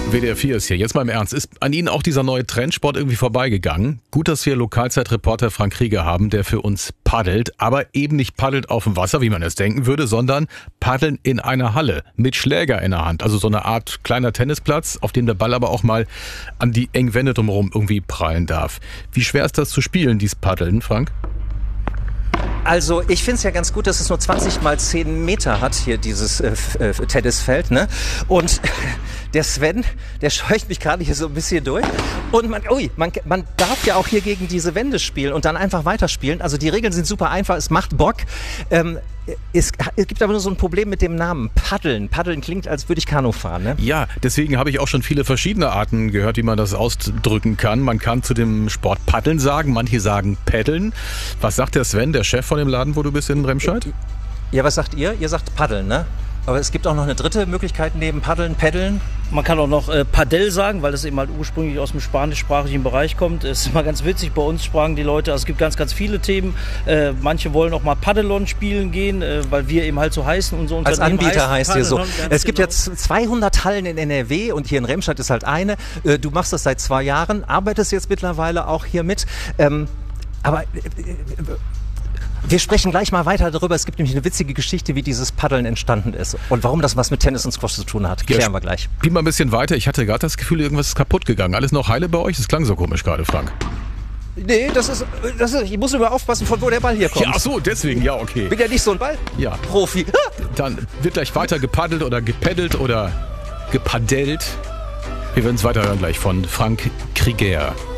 WDR 4 ist hier. Jetzt mal im Ernst. Ist an Ihnen auch dieser neue Trendsport irgendwie vorbeigegangen? Gut, dass wir Lokalzeitreporter Frank Krieger haben, der für uns paddelt. Aber eben nicht paddelt auf dem Wasser, wie man es denken würde, sondern paddeln in einer Halle mit Schläger in der Hand. Also so eine Art kleiner Tennisplatz, auf dem der Ball aber auch mal an die engen Wände drumherum irgendwie prallen darf. Wie schwer ist das zu spielen, dieses Paddeln, Frank? Also ich finde es ja ganz gut, dass es nur 20 mal 10 Meter hat, hier dieses Tennisfeld. Ne? Und der Sven, der scheucht mich gerade hier so ein bisschen durch. Und man darf ja auch hier gegen diese Wände spielen und dann einfach weiterspielen. Also die Regeln sind super einfach, es macht Bock. Es gibt aber nur so ein Problem mit dem Namen. Paddeln. Paddeln klingt, als würde ich Kanu fahren. Ne? Ja, deswegen habe ich auch schon viele verschiedene Arten gehört, wie man das ausdrücken kann. Man kann zu dem Sport Paddeln sagen, manche sagen Paddeln. Was sagt der Sven, der Chef von dem Laden, wo du bist in Remscheid? Ja, was sagt ihr? Ihr sagt Paddeln, ne? Aber es gibt auch noch eine dritte Möglichkeit neben Paddeln, Paddeln. Man kann auch noch Padel sagen, weil das eben halt ursprünglich aus dem spanischsprachigen Bereich kommt. Es ist immer ganz witzig, bei uns sprachen die Leute, also es gibt ganz, ganz viele Themen. Manche wollen auch mal Paddelon spielen gehen, weil wir eben halt so heißen. Und so als Anbieter heißt ihr so. Es gibt genau. jetzt 200 Hallen in NRW und hier in Remscheid ist halt eine. Du machst das seit 2 Jahren, arbeitest jetzt mittlerweile auch hier mit. Aber wir sprechen gleich mal weiter darüber. Es gibt nämlich eine witzige Geschichte, wie dieses Paddeln entstanden ist und warum das was mit Tennis und Squash zu tun hat. Klären wir gleich. Spiel mal ein bisschen weiter. Ich hatte gerade das Gefühl, irgendwas ist kaputt gegangen. Alles noch heile bei euch? Das klang so komisch gerade, Frank. Nee, das ist, ich muss immer aufpassen, von wo der Ball hier kommt. Ja, ach so, deswegen, ja, okay. Bin ja nicht so ein Ball-Profi. Ja. Dann wird gleich weiter gepaddelt oder gepaddelt oder gepadelt. Wir werden es weiterhören gleich von Frank Krieger.